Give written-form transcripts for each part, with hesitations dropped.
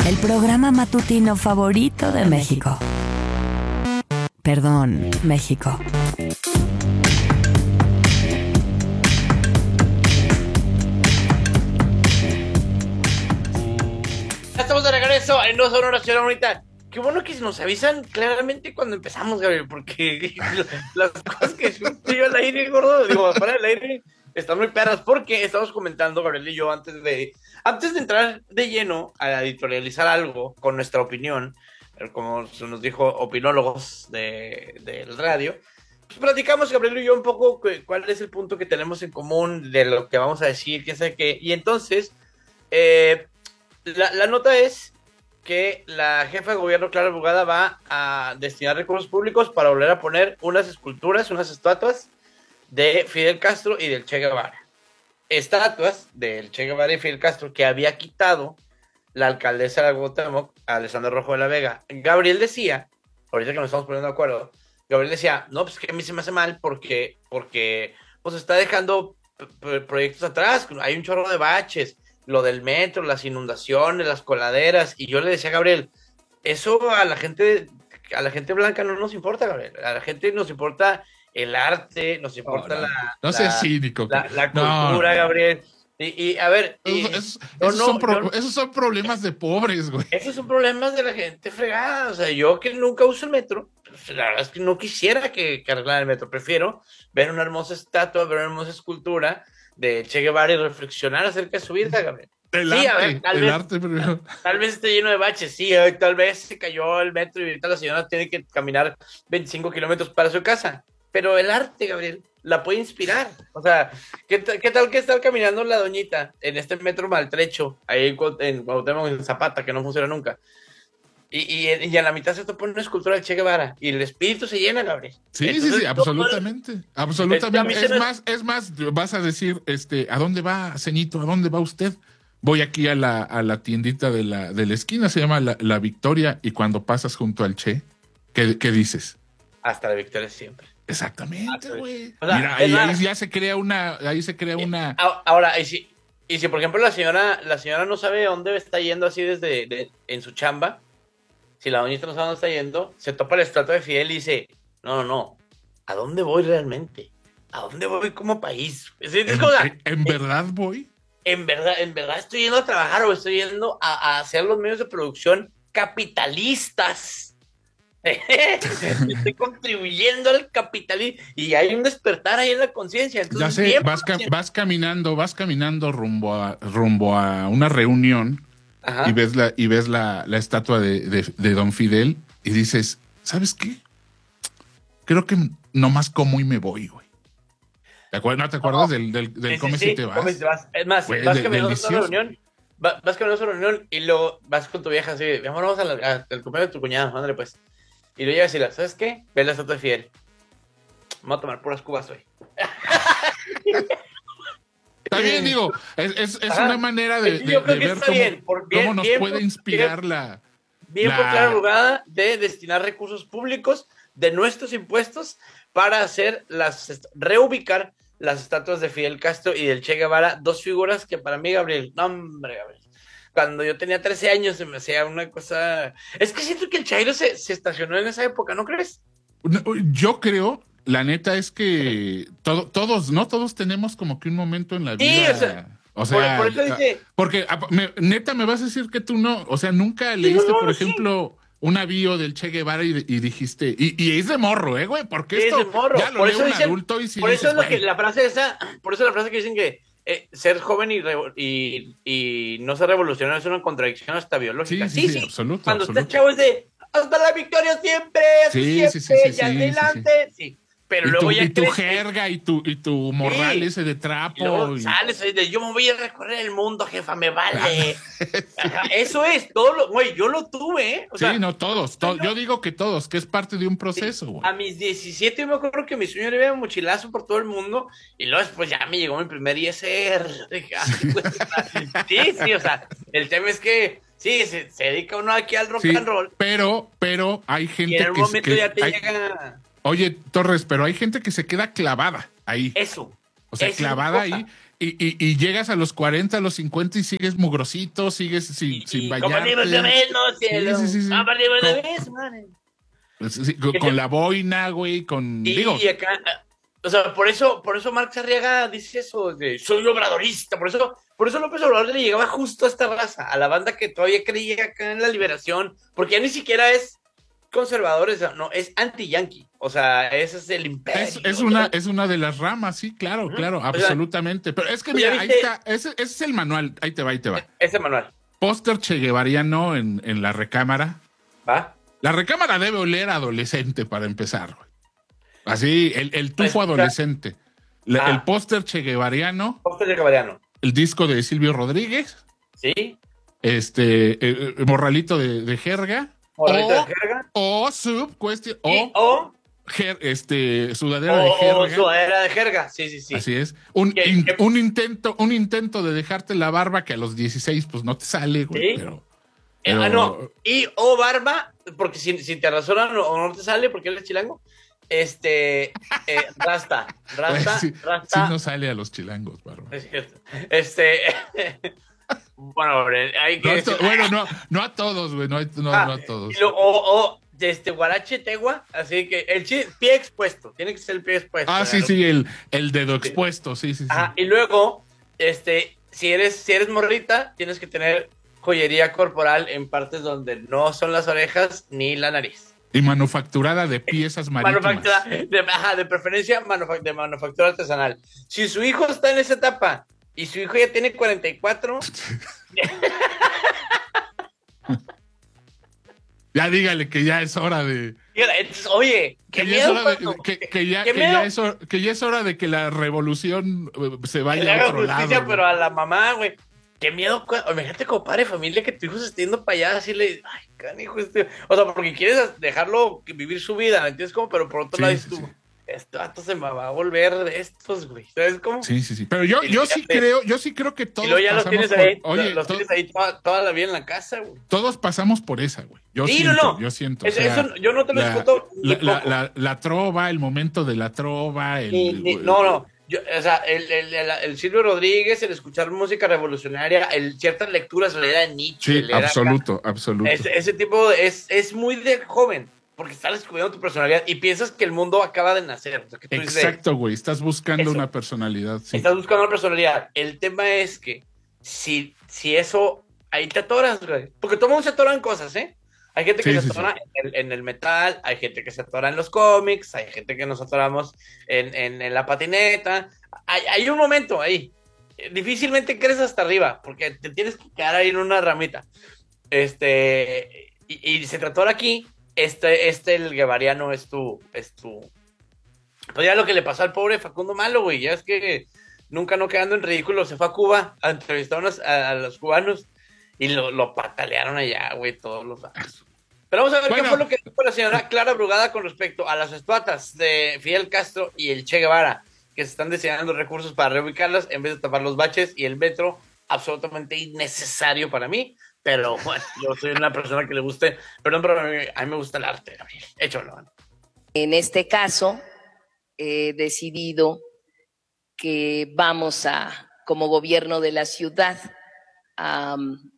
El programa matutino favorito de México. Perdón, México. Ya estamos de regreso en No Sonora Ciudad Bonita. Qué bueno que nos avisan claramente cuando empezamos, Gabriel, porque las cosas que yo al aire, gordo, digo, para el aire, están muy perras, porque estamos comentando, Gabriel y yo, antes de entrar de lleno a editorializar algo con nuestra opinión, como se nos dijo, opinólogos del radio, pues platicamos, Gabriel y yo, un poco cuál es el punto que tenemos en común de lo que vamos a decir, quién sabe qué, y entonces, la nota es que la jefa de gobierno, Clara Brugada, va a destinar recursos públicos para volver a poner unas esculturas, unas estatuas de Fidel Castro y del Che Guevara. Estatuas del Che Guevara y Fidel Castro que había quitado la alcaldesa de Cuauhtémoc, Alessandra Rojo de la Vega. Gabriel decía, ahorita que nos estamos poniendo de acuerdo, Gabriel decía, no, pues que a mí se me hace mal porque pues está dejando proyectos atrás, hay un chorro de baches, lo del metro, las inundaciones, las coladeras, y yo le decía a Gabriel, eso a la gente blanca no nos importa, Gabriel, a la gente nos importa el arte, nos importa no seas cínico. La cultura, Gabriel. Y a ver, esos son problemas de pobres, güey. Esos son problemas de la gente fregada. O sea, yo que nunca uso el metro, pues, la verdad es que no quisiera que arreglaran el metro. Prefiero ver una hermosa estatua, ver una hermosa escultura de Che Guevara y reflexionar acerca de su vida, Gabriel. Tal vez esté lleno de baches, sí, tal vez se cayó el metro y ahorita la señora tiene que caminar 25 kilómetros para su casa. Pero el arte, Gabriel, la puede inspirar. O sea, ¿qué tal que estar caminando la doñita en este metro maltrecho, ahí en Cuauhtémoc, en Zapata, que no funciona nunca? Y a la mitad se te pone una escultura de Che Guevara y el espíritu se llena, Gabriel. Sí, Entonces, sí, absolutamente. Absolutamente. Es más, vas a decir, ¿a dónde va, ceñito? ¿A dónde va usted? Voy aquí a la tiendita de la esquina, se llama la Victoria, y cuando pasas junto al Che, ¿qué dices? Hasta la victoria siempre. Exactamente, güey. O sea, mira, ahí ya se crea una. Ahora, y si por ejemplo la señora no sabe dónde está yendo así en su chamba, si la doñita no sabe dónde está yendo, se topa la estatua de Fidel y dice, no, ¿a dónde voy realmente? ¿A dónde voy como país? ¿En verdad voy? En verdad estoy yendo a trabajar o estoy yendo a hacer los medios de producción capitalistas. Estoy contribuyendo al capitalismo y hay un despertar ahí en la conciencia. Ya sé, vas caminando rumbo a una reunión. Ajá. y ves la estatua de Don Fidel y dices, ¿sabes qué? Creo que nomás como y me voy, güey. ¿No te acuerdas del come si te vas? Es más, güey, vas caminando a una reunión. Vas caminando a una reunión y luego vas con tu vieja así, amor, vamos al cumpleaños de tu cuñado, ándale pues. Y luego llegas y decirle, ¿sabes qué? Ve la estatua de Fidel. Vamos a tomar puras cubas hoy. Está bien, digo, es una manera de ver cómo nos puede inspirar por Clara Brugada de destinar recursos públicos de nuestros impuestos para reubicar las estatuas de Fidel Castro y del Che Guevara, dos figuras que para mí, Gabriel, cuando yo tenía 13 años se me hacía una cosa... Es que siento que el Chairo se estacionó en esa época, ¿no crees? Yo creo, la neta es que todos tenemos como que un momento en la vida... Sí, o sea por eso dice... Porque neta me vas a decir que tú no, o sea, nunca leíste, por ejemplo... una bio del Che Guevara y dijiste, y es de morro, güey, porque esto ya lo lee un adulto y si por eso es la frase que dicen que ser joven y no ser revolucionario es una contradicción hasta biológica. Sí, absoluto. Cuando estás chavo es de hasta la victoria siempre, y adelante, sí. Pero luego ya tu jerga y tu morral ese de trapo. Sales de yo me voy a recorrer el mundo, jefa, me vale. Eso es, güey, yo lo tuve, ¿eh? O sea, no, todos. Yo digo que todos, que es parte de un proceso, güey. A mis 17 me acuerdo que mi sueño era un mochilazo por todo el mundo y luego después ya me llegó mi primer ISR. Sí, o sea, el tema es que sí, se dedica uno aquí al rock and roll. Pero hay gente y en un momento ya te llega... Oye, Torres, pero hay gente que se queda clavada ahí. Eso. O sea, clavada ahí. Y llegas a los 40, a los 50 y sigues mugrosito, sigues sin bañarte. Compartimos lo mismo, cielo. Sí. Compartimos lo mismo, man. Sí, con la boina, güey, Y acá, o sea, por eso Marx Arriaga dice eso, de soy obradorista, por eso López Obrador le llegaba justo a esta raza, a la banda que todavía creía acá en la liberación, porque ya ni siquiera es conservador, no, es anti-yankee, o sea, ese es el imperio. Es una de las ramas, sí, claro, absolutamente. Pero es que mira, ahí está, ese es el manual, ahí te va. Ese manual. Póster cheguevariano en la recámara. ¿Va? La recámara debe oler a adolescente para empezar, güey. Así, el tufo adolescente. El póster cheguevariano. Póster cheguevariano. El disco de Silvio Rodríguez. Sí. El morralito de jerga. Morralito de jerga. O subcuestión. Sudadera de jerga. Sudadera de jerga, sí. Así es. Un intento de dejarte la barba que a los 16 pues no te sale, güey. ¿Sí? Pero... no. O barba, porque si te razonan o no te sale porque eres chilango. Rasta. Sí no sale a los chilangos, barba. Es cierto. Bueno, hay que no a todos, güey, no a todos. Guarache tegua, así que el pie expuesto, tiene que ser el pie expuesto. Sí, el dedo expuesto, sí. Y luego, si eres morrita, tienes que tener joyería corporal en partes donde no son las orejas ni la nariz. Y manufacturada de piezas marítimas. De preferencia de manufactura artesanal. Si su hijo está en esa etapa y su hijo ya tiene 44... Ya dígale que ya es hora de... Oye, que ya es hora de que la revolución se vaya a otro lado. Pero a la mamá, güey. Qué miedo, imagínate como padre de familia que tu hijo se esté yendo para allá, así le... Ay, canijo, o sea, porque quieres dejarlo vivir su vida, ¿me entiendes? Como, pero por otro lado dices tú... Este vato se me va a volver de estos, güey. ¿Sabes cómo? Sí. Pero yo sí creo que todos. Y luego ya los tienes ahí, tienes ahí toda la vida en la casa, güey. Todos pasamos por esa, güey. Yo siento. Eso yo no te lo discuto. La trova, el momento de la trova. No. El Silvio Rodríguez, el escuchar música revolucionaria, ciertas lecturas, leer a Nietzsche. Sí, absoluto. Ese tipo es muy de joven. Porque estás descubriendo tu personalidad y piensas que el mundo acaba de nacer. O sea, que tú exacto, güey. Estás buscando una personalidad. Sí. Estás buscando una personalidad. El tema es que si eso, ahí te atoras, güey. Porque todo el mundo se atora en cosas, ¿eh? Hay gente que se atora en el metal, hay gente que se atora en los cómics, hay gente que nos atoramos en la patineta. Hay un momento ahí. Difícilmente creces hasta arriba, porque te tienes que quedar ahí en una ramita. Y se te atora aquí. El guevariano es tu... Pues ya lo que le pasó al pobre Facundo Malo, güey, ya es que nunca no quedando en ridículo, se fue a Cuba a entrevistar a los cubanos y lo patalearon allá, güey, todos los años. Pero vamos a ver qué fue lo que dijo la señora Clara Brugada con respecto a las estatuas de Fidel Castro y el Che Guevara, que se están destinando recursos para reubicarlas en vez de tapar los baches y el metro, absolutamente innecesario para mí. Pero bueno, yo soy una persona que le guste, perdón, pero a mí me gusta el arte, Gabriel. Échalo. En este caso, he decidido que vamos como gobierno de la ciudad, a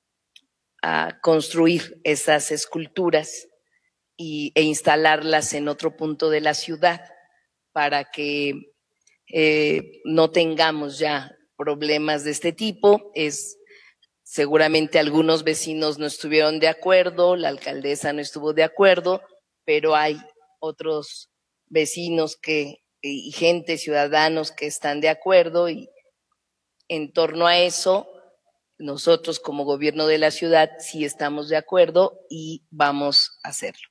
construir esas esculturas e instalarlas en otro punto de la ciudad para que no tengamos ya problemas de este tipo. Seguramente algunos vecinos no estuvieron de acuerdo, la alcaldesa no estuvo de acuerdo, pero hay otros vecinos y gente, ciudadanos que están de acuerdo, y en torno a eso, nosotros como gobierno de la ciudad sí estamos de acuerdo y vamos a hacerlo.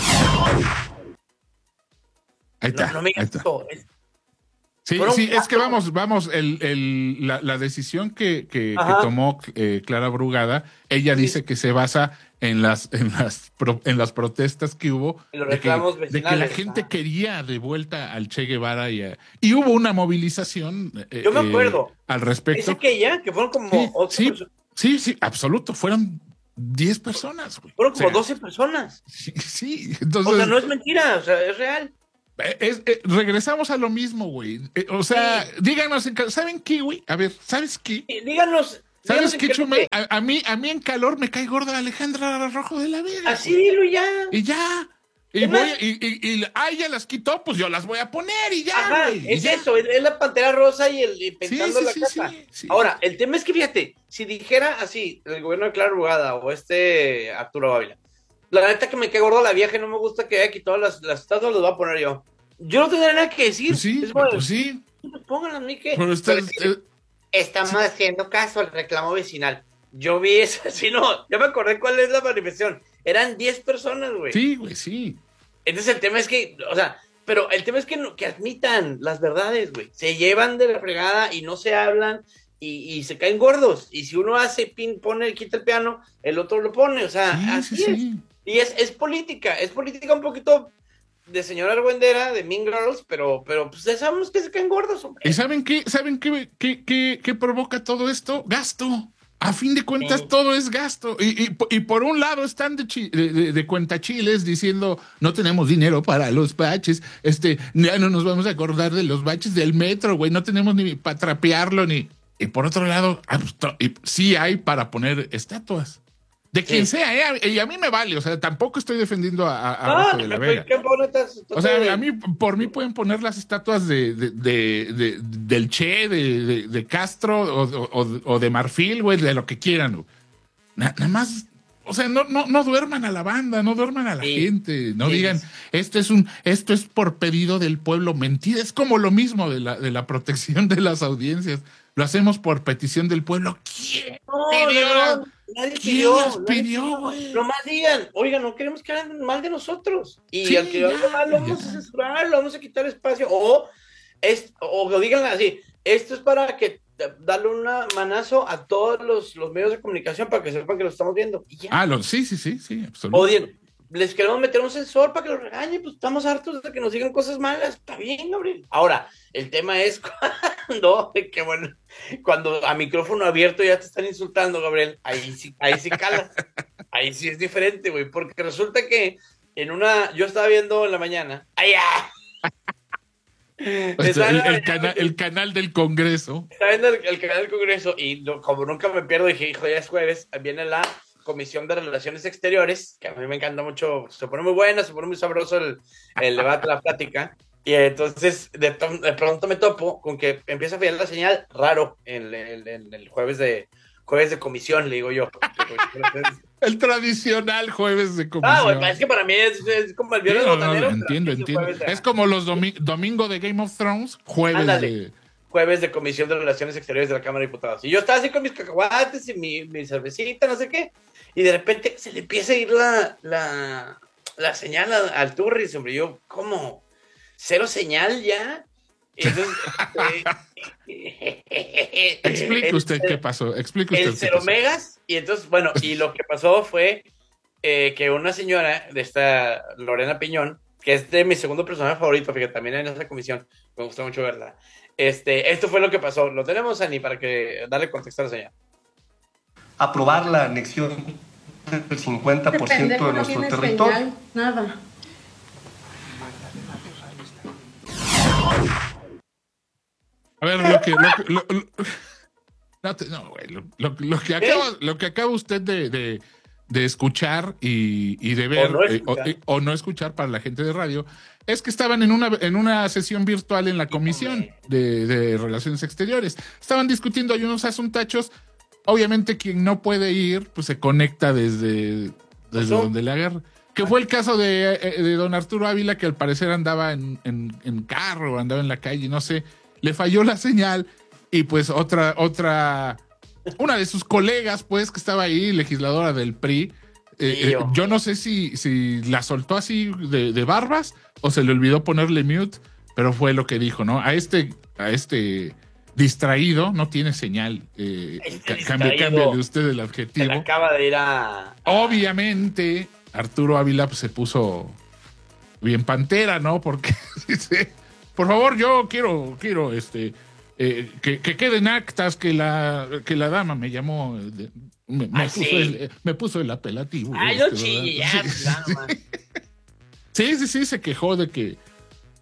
Ahí está. No me ahí está. Sí, es que vamos, la decisión que tomó Clara Brugada, ella dice que se basa en las protestas que hubo, de que la gente quería de vuelta al Che Guevara y hubo una movilización yo me acuerdo al respecto. ¿Es que fueron como sí, absoluto, fueron 10 personas, güey. Fueron como 12 personas. Sí, entonces... O sea, no es mentira, o sea, es real. regresamos a lo mismo, güey. O sea, díganos, ¿saben qué, güey? A ver, ¿sabes qué? Díganos. ¿Sabes qué, Chumel? A mí en calor me cae gorda Alejandra Rojo de la Vega. Así dilo ya. Y ya. Y ya las quitó, pues yo las voy a poner y ya. Ajá, güey, es ya. eso, es la Pantera Rosa y pintando la casa. Sí. Ahora, el tema es que fíjate, si dijera así, el gobierno de Clara Brugada o Arturo Ávila, la neta que me cae gordo la vieja y no me gusta que haya quitado las estatuas, las voy a poner yo. Yo no tendría nada que decir. Pues sí, es bueno, pues sí. Pónganlas a mí que. Pero Estamos haciendo caso al reclamo vecinal. Yo vi eso, así no, ya me acordé cuál es la manifestación. Eran 10 personas, güey. Sí, güey, sí. Entonces el tema es que, o sea, pero el tema es que admitan las verdades, güey. Se llevan de la fregada y no se hablan y se caen gordos. Y si uno hace quita el piano, el otro lo pone, o sea, así es. Y es política un poquito de señora argüendera, de Mean Girls, pero pues ya sabemos que se caen gordos, hombre. ¿Y saben qué provoca todo esto? Gasto. A fin de cuentas, todo es gasto. Y por un lado están de cuentachiles diciendo, no tenemos dinero para los baches, ya no nos vamos a acordar de los baches del metro, güey, no tenemos ni para trapearlo, ni... Y por otro lado, sí hay para poner estatuas. De quien sea, y a mí me vale, o sea, tampoco estoy defendiendo a Rojo de la Vega. O sea, por mí pueden poner las estatuas del Che, de Castro o de Marfil, güey, de lo que quieran. Nada más, o sea, no duerman a la banda, no duerman a la gente, no digan, esto es por pedido del pueblo. Mentira, es como lo mismo de la protección de las audiencias. Lo hacemos por petición del pueblo. ¿Quién? Nadie pidió, güey. Nomás digan, oiga, no queremos que hablen mal de nosotros. Y al que haga mal, lo vamos a censurar, lo vamos a quitar espacio. O lo digan así, esto es para que darle un manazo a todos los medios de comunicación para que sepan que lo estamos viendo. Y ya. Sí, absolutamente. O bien, les queremos meter un sensor para que lo regañen, pues estamos hartos de que nos digan cosas malas. Está bien, Gabriel. Ahora, el tema es cuando a micrófono abierto ya te están insultando, Gabriel, ahí sí calas. Ahí sí es diferente, güey, porque resulta que yo estaba viendo en la mañana, el canal del Congreso. Estaba viendo el canal del Congreso y como nunca me pierdo, dije, hijo, ya es jueves, viene la Comisión de Relaciones Exteriores, que a mí me encanta mucho, se pone muy buena, se pone muy sabroso el debate, la plática, y entonces de pronto me topo con que empieza a fallar la señal raro en el jueves de comisión, le digo yo. El tradicional jueves de comisión. Bueno, es que para mí es como el viernes botanero. Entiendo. Es como los domingo de Game of Thrones, jueves de Comisión de Relaciones Exteriores de la Cámara de Diputados. Y yo estaba así con mis cacahuates y mi cervecita, no sé qué, y de repente se le empieza a ir la señal al Turris, hombre. Yo, ¿cómo? ¿Cero señal ya? Entonces, explique usted qué pasó. El 0 megas, y entonces, bueno, y lo que pasó fue que una señora de esta Lorena Piñón, que es de mi segundo personaje favorito, fíjate, también en esa comisión, me gusta mucho verla. Esto fue lo que pasó. Lo tenemos, Ani, para que darle contexto a la señal. Aprobar la anexión del 50% de nuestro territorio. Señal, nada. A ver, lo que acaba usted de escuchar y de ver, o no escuchar para la gente de radio, es que estaban en una sesión virtual en la Comisión de Relaciones Exteriores. Estaban discutiendo, hay unos asuntachos. Obviamente quien no puede ir, pues se conecta desde donde le agarra. Que fue el caso de don Arturo Ávila, que al parecer andaba en carro, andaba en la calle, no sé. Le falló la señal y pues una de sus colegas, pues, que estaba ahí, legisladora del PRI, yo no sé si la soltó así de barbas o se le olvidó ponerle mute, pero fue lo que dijo, ¿no? A este distraído no tiene señal. Cambie usted el adjetivo. Se le acaba de ir a... Obviamente, Arturo Ávila pues, se puso bien pantera, ¿no? Porque dice, por favor, yo quiero que queden actas que la dama me llamó, me puso el apelativo. Ay, no chille, ya, sí, se quejó de que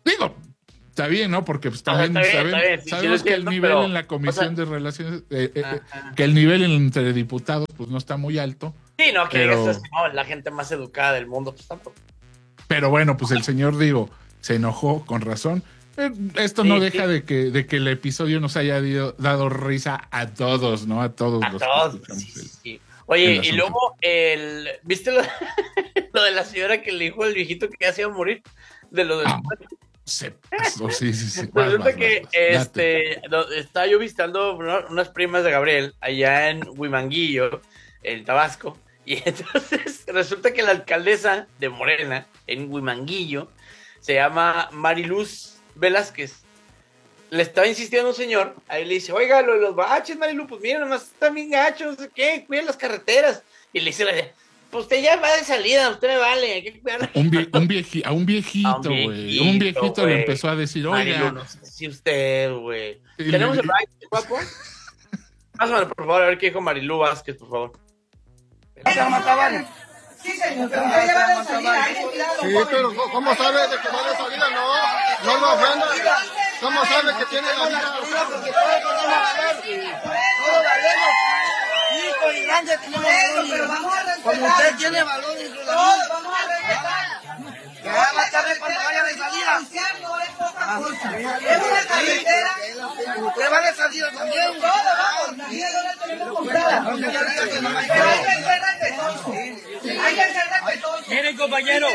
Digo, está bien, ¿no? Porque pues también sabemos que el nivel en la Comisión de Relaciones, que el nivel entre diputados pues no está muy alto. Sí, no, que digas eso, no, la gente más educada del mundo, pues tampoco. Pero bueno, pues el señor, se enojó con razón. Esto no deja de que el episodio nos haya dado risa a todos, ¿no? A todos. Sí. Oye, y luego, ¿viste lo de la señora que le dijo al viejito que ya se iba a morir? De lo del... Se pasó, sí. Resulta que estaba yo visitando unas primas de Gabriel allá en Huimanguillo, en Tabasco, y entonces resulta que la alcaldesa de Morena, en Huimanguillo, se llama Mariluz Velázquez. Le estaba insistiendo a un señor, ahí le dice, oiga, lo de los baches, Mariluz, pues mira, nomás están bien gachos, ¿qué? Cuiden las carreteras. Y le dice, pues usted ya va de salida, usted me vale, hay que cuidar. A un viejito, güey. Un viejito le empezó a decir, oiga. Mariluz, no sé si usted, güey. ¿Tenemos el bache, guapo? Pásame, por favor, a ver qué dijo Mariluz Vázquez, por favor. Sí, señor, pero usted ya va de salida. Sí, pero ¿cómo sabe de que va de salida? No lo ofenda. ¿Cómo sabe que tiene la vida? Porque todos podemos ganar. Todos valemos. Hijo y grande tenemos valor. Como usted tiene valor en su vida. Todos vamos a respetar. Que va a tarde cuando vaya de salida. Es una carretera. Usted va de salida también. Todos vamos. La vida no la tenemos comprada. Hay que ser respetuosos. Miren, compañero.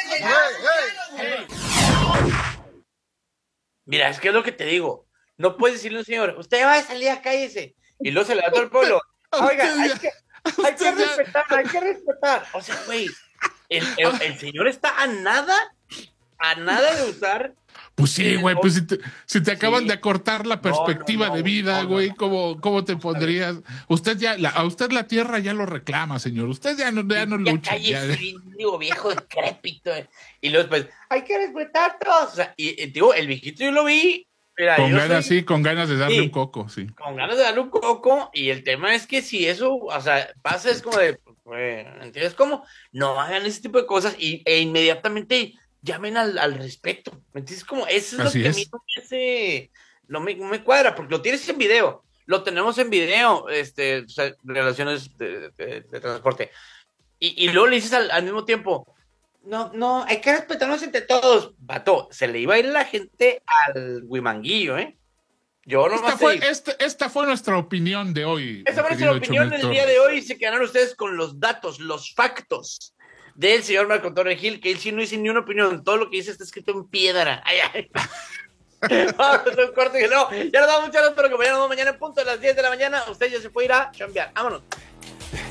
Mira, es que es lo que te digo. No puedes decirle a un señor, usted va de salida, cállese. Y luego se le da todo el pueblo. Oiga, hay que respetar. O sea, güey, el señor está a nada de usar. Pues sí, güey, pues si te acaban de acortar la perspectiva de vida, güey, ¿cómo te pondrías? A usted la tierra ya lo reclama, señor. Usted ya no lucha. Digo, viejo decrépito. Y luego después, hay que respetar todos. O sea, y digo, el viejito yo lo vi. Mira, con ganas de darle un coco, sí. Con ganas de darle un coco. Y el tema es que si eso, o sea, pasa, es como de, ¿entiendes cómo? No hagan ese tipo de cosas e inmediatamente llamen al respeto. ¿Me entiendes? Como eso es lo que a mí no me cuadra, porque lo tienes en video, lo tenemos en video, o sea, relaciones de transporte. Y luego le dices al mismo tiempo, no, hay que respetarnos entre todos. Vato, se le iba a ir la gente al Huimanguillo, ¿eh? Yo no esta fue nuestra opinión de hoy. Esta fue nuestra opinión del día de hoy. Se quedaron ustedes con los datos, los factos del señor Marco Antonio Gil, que él sí no dice ni una opinión. Todo lo que dice está escrito en piedra. Ay. Vamos a un corte que no. Ya nos damos muchas gracias por acompañarnos mañana en punto a las 10 de la mañana. Usted ya se puede ir a chambear. Vámonos.